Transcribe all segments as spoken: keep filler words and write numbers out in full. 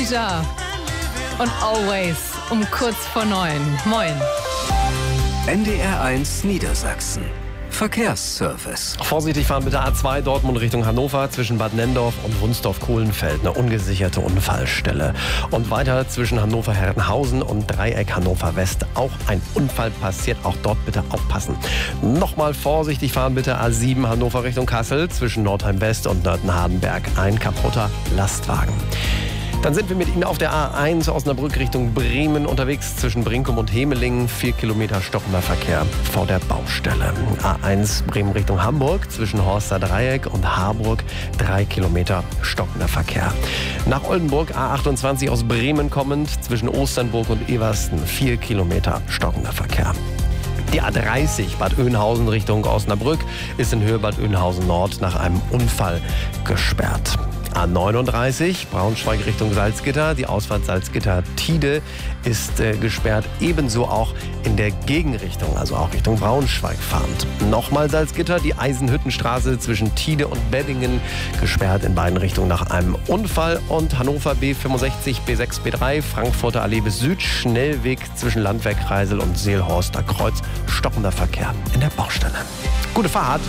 Deja und Always um kurz vor neun. Moin. N D R eins Niedersachsen. Verkehrsservice. Vorsichtig fahren mit der A zwei Dortmund Richtung Hannover zwischen Bad Nenndorf und Wunsdorf-Kohlenfeld. Eine ungesicherte Unfallstelle. Und weiter zwischen Hannover-Herrenhausen und Dreieck Hannover West. Auch ein Unfall passiert. Auch dort bitte aufpassen. Nochmal vorsichtig fahren bitte A sieben Hannover Richtung Kassel zwischen Nordheim West und Nörten-Hardenberg. Ein kaputter Lastwagen. Dann sind wir mit Ihnen auf der A eins Osnabrück Richtung Bremen unterwegs zwischen Brinkum und Hemelingen. Vier Kilometer stockender Verkehr vor der Baustelle. A eins Bremen Richtung Hamburg zwischen Horster Dreieck und Harburg. Drei Kilometer stockender Verkehr. Nach Oldenburg A achtundzwanzig aus Bremen kommend zwischen Osternburg und Eversten. Vier Kilometer stockender Verkehr. Die A dreißig Bad Oeynhausen Richtung Osnabrück ist in Höhe Bad Oeynhausen Nord nach einem Unfall gesperrt. A neununddreißig Braunschweig Richtung Salzgitter. Die Ausfahrt Salzgitter-Tide ist äh, gesperrt. Ebenso auch in der Gegenrichtung, also auch Richtung Braunschweig fahrend. Nochmal Salzgitter, die Eisenhüttenstraße zwischen Tide und Beddingen gesperrt in beiden Richtungen nach einem Unfall. Und Hannover B fünfundsechzig, B sechs, B drei, Frankfurter Allee bis Süd, Schnellweg zwischen Landwehr Kreisel und Seelhorster Kreuz. Stockender Verkehr in der Baustelle. Gute Fahrt.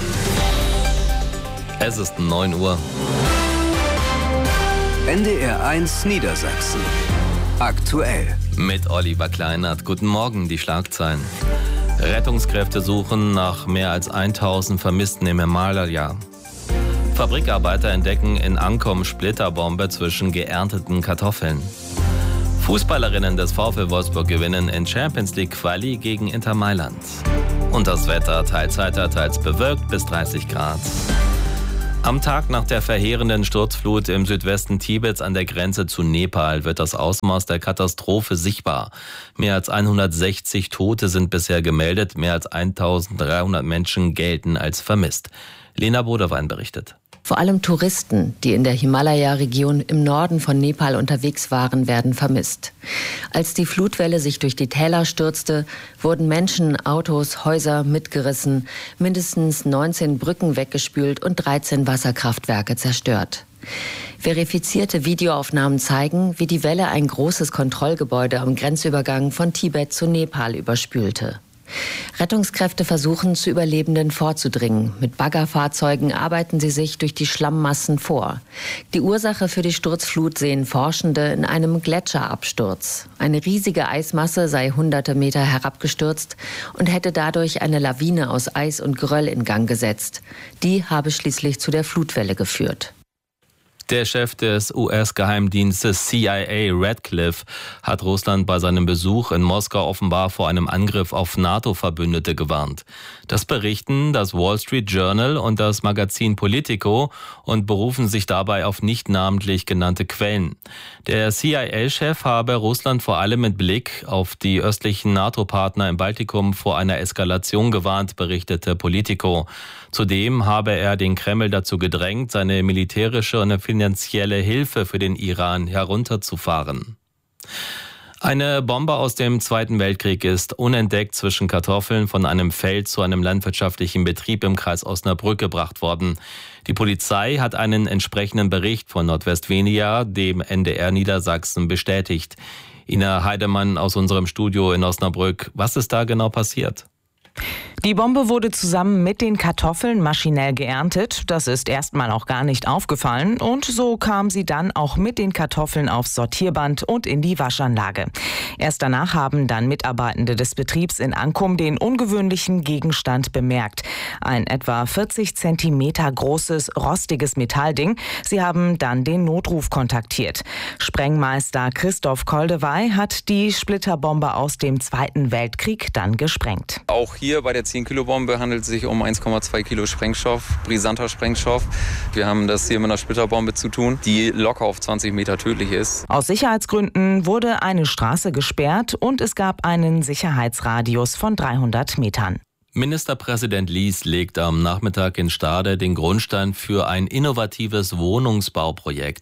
Es ist neun Uhr. N D R eins Niedersachsen. Aktuell. Mit Oliver Kleinert. Guten Morgen, die Schlagzeilen. Rettungskräfte suchen nach mehr als tausend Vermissten im Himalaya. Fabrikarbeiter entdecken in Ankom Splitterbombe zwischen geernteten Kartoffeln. Fußballerinnen des VfL Wolfsburg gewinnen in Champions League Quali gegen Inter Mailand. Und das Wetter teils heiter, teils bewölkt bis dreißig Grad. Am Tag nach der verheerenden Sturzflut im Südwesten Tibets an der Grenze zu Nepal wird das Ausmaß der Katastrophe sichtbar. Mehr als hundertsechzig Tote sind bisher gemeldet, mehr als eintausenddreihundert Menschen gelten als vermisst. Lena Boderwein berichtet. Vor allem Touristen, die in der Himalaya-Region im Norden von Nepal unterwegs waren, werden vermisst. Als die Flutwelle sich durch die Täler stürzte, wurden Menschen, Autos, Häuser mitgerissen, mindestens neunzehn Brücken weggespült und dreizehn Wasserkraftwerke zerstört. Verifizierte Videoaufnahmen zeigen, wie die Welle ein großes Kontrollgebäude am Grenzübergang von Tibet zu Nepal überspülte. Rettungskräfte versuchen, zu Überlebenden vorzudringen. Mit Baggerfahrzeugen arbeiten sie sich durch die Schlammmassen vor. Die Ursache für die Sturzflut sehen Forschende in einem Gletscherabsturz. Eine riesige Eismasse sei hunderte Meter herabgestürzt und hätte dadurch eine Lawine aus Eis und Geröll in Gang gesetzt. Die habe schließlich zu der Flutwelle geführt. Der Chef des U S-Geheimdienstes C I A, Radcliffe, hat Russland bei seinem Besuch in Moskau offenbar vor einem Angriff auf NATO-Verbündete gewarnt. Das berichten das Wall Street Journal und das Magazin Politico und berufen sich dabei auf nicht namentlich genannte Quellen. Der C I A-Chef habe Russland vor allem mit Blick auf die östlichen NATO-Partner im Baltikum vor einer Eskalation gewarnt, berichtete Politico. Zudem habe er den Kreml dazu gedrängt, seine militärische und finanzielle Hilfe für den Iran herunterzufahren. Eine Bombe aus dem Zweiten Weltkrieg ist unentdeckt zwischen Kartoffeln von einem Feld zu einem landwirtschaftlichen Betrieb im Kreis Osnabrück gebracht worden. Die Polizei hat einen entsprechenden Bericht von Nordwestvelia, dem N D R Niedersachsen, bestätigt. Ina Heidemann aus unserem Studio in Osnabrück. Was ist da genau passiert? Die Bombe wurde zusammen mit den Kartoffeln maschinell geerntet. Das ist erstmal auch gar nicht aufgefallen. Und so kam sie dann auch mit den Kartoffeln aufs Sortierband und in die Waschanlage. Erst danach haben dann Mitarbeitende des Betriebs in Ankum den ungewöhnlichen Gegenstand bemerkt. Ein etwa vierzig Zentimeter großes, rostiges Metallding. Sie haben dann den Notruf kontaktiert. Sprengmeister Christoph Koldewey hat die Splitterbombe aus dem Zweiten Weltkrieg dann gesprengt. Auch hier bei der zehn Kilo Bombe handelt es sich um eins Komma zwei Kilo Sprengstoff, brisanter Sprengstoff. Wir haben das hier mit einer Splitterbombe zu tun, die locker auf zwanzig Meter tödlich ist. Aus Sicherheitsgründen wurde eine Straße gesperrt und es gab einen Sicherheitsradius von dreihundert Metern. Ministerpräsident Lies legt am Nachmittag in Stade den Grundstein für ein innovatives Wohnungsbauprojekt.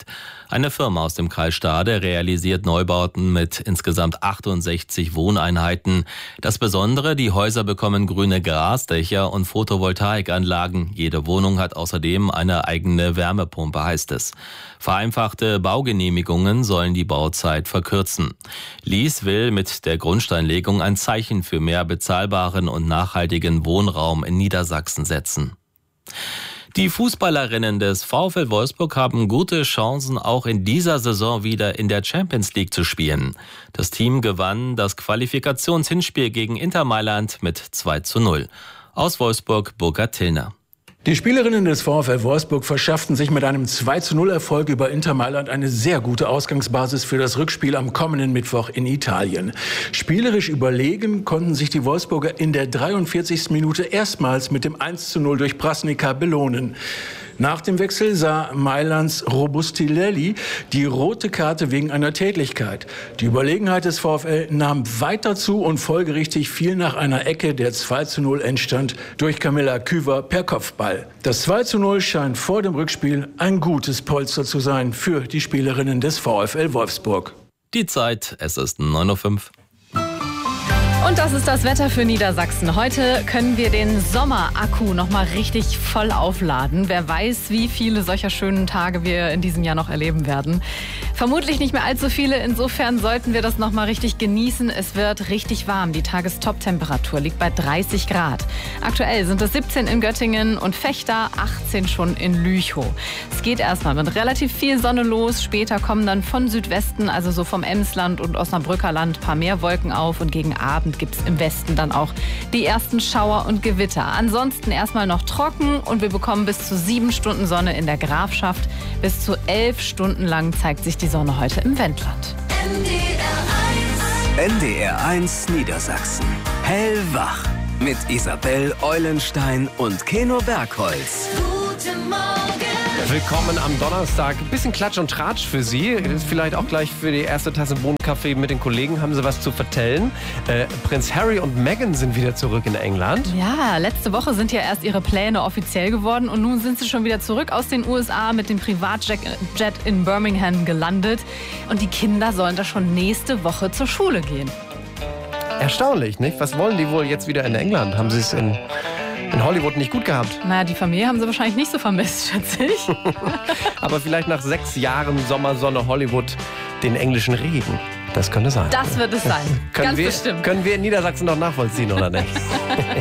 Eine Firma aus dem Kreis Stade realisiert Neubauten mit insgesamt achtundsechzig Wohneinheiten. Das Besondere, die Häuser bekommen grüne Grasdächer und Photovoltaikanlagen. Jede Wohnung hat außerdem eine eigene Wärmepumpe, heißt es. Vereinfachte Baugenehmigungen sollen die Bauzeit verkürzen. Lies will mit der Grundsteinlegung ein Zeichen für mehr bezahlbaren und nachhaltigen Wohnraum in Niedersachsen setzen. Die Fußballerinnen des VfL Wolfsburg haben gute Chancen, auch in dieser Saison wieder in der Champions League zu spielen. Das Team gewann das Qualifikationshinspiel gegen Inter Mailand mit zwei zu null. Aus Wolfsburg, Burkhard Tillner. Die Spielerinnen des VfL Wolfsburg verschafften sich mit einem zwei zu null Erfolg über Inter Mailand eine sehr gute Ausgangsbasis für das Rückspiel am kommenden Mittwoch in Italien. Spielerisch überlegen konnten sich die Wolfsburger in der dreiundvierzigsten Minute erstmals mit dem eins zu null durch Prasnica belohnen. Nach dem Wechsel sah Mailands Robustilelli die rote Karte wegen einer Tätlichkeit. Die Überlegenheit des VfL nahm weiter zu und folgerichtig fiel nach einer Ecke der zwei zu null entstand durch Camilla Küver per Kopfball. Das zwei zu null scheint vor dem Rückspiel ein gutes Polster zu sein für die Spielerinnen des VfL Wolfsburg. Die Zeit, es ist neun Uhr fünf. Und das ist das Wetter für Niedersachsen. Heute können wir den Sommerakku noch mal richtig voll aufladen. Wer weiß, wie viele solcher schönen Tage wir in diesem Jahr noch erleben werden. Vermutlich nicht mehr allzu viele. Insofern sollten wir das noch mal richtig genießen. Es wird richtig warm. Die Tagestop-Temperatur liegt bei dreißig Grad. Aktuell sind es siebzehn in Göttingen und Vechta, achtzehn schon in Lüchow. Es geht erstmal mit relativ viel Sonne los. Später kommen dann von Südwesten, also so vom Emsland und Osnabrücker Land, ein paar mehr Wolken auf. Und gegen Abend gibt es im Westen dann auch die ersten Schauer und Gewitter. Ansonsten erstmal noch trocken und wir bekommen bis zu sieben Stunden Sonne in der Grafschaft. Bis zu elf Stunden lang zeigt sich die Sonne heute im Wendland. N D R eins Niedersachsen. Hellwach. Mit Isabel Eulenstein und Keno Bergholz. Guten Morgen. Willkommen am Donnerstag. Ein bisschen Klatsch und Tratsch für Sie. Vielleicht auch gleich für die erste Tasse Bohnenkaffee mit den Kollegen. Haben Sie was zu vertellen? Äh, Prinz Harry und Meghan sind wieder zurück in England. Ja, letzte Woche sind ja erst ihre Pläne offiziell geworden. Und nun sind sie schon wieder zurück aus den U S A mit dem Privatjet in Birmingham gelandet. Und die Kinder sollen da schon nächste Woche zur Schule gehen. Erstaunlich, nicht? Was wollen die wohl jetzt wieder in England? Haben sie es in... in Hollywood nicht gut gehabt. Naja, die Familie haben sie wahrscheinlich nicht so vermisst, schätze ich. Aber vielleicht nach sechs Jahren Sommersonne Hollywood den englischen Regen. Das könnte sein. Das wird es sein. Ganz wir, bestimmt. Können wir in Niedersachsen noch nachvollziehen, oder nicht?